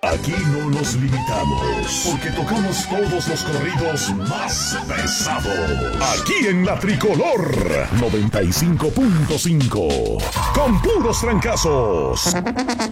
Aquí no nos limitamos, porque tocamos todos los corridos más pesados. Aquí en La Tricolor 95.5, con puros trancazos.